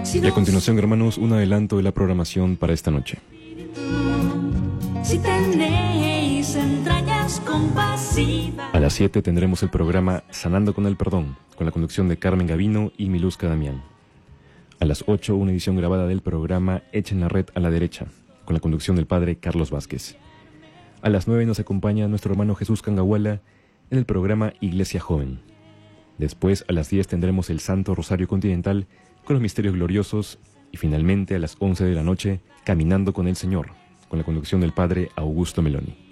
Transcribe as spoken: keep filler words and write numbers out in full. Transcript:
Y a continuación, hermanos, un adelanto de la programación para esta noche. Si tenéis entrañas compasivas. A las siete tendremos el programa Sanando con el Perdón, con la conducción de Carmen Gavino y Miluska Damián. A las ocho, una edición grabada del programa Echen la Red a la Derecha, con la conducción del padre Carlos Vázquez. A las nueve nos acompaña nuestro hermano Jesús Cangahuala en el programa Iglesia Joven. Después, a las diez, tendremos el Santo Rosario Continental con los misterios gloriosos. Y finalmente, a las once de la noche, Caminando con el Señor, con la conducción del padre Augusto Meloni.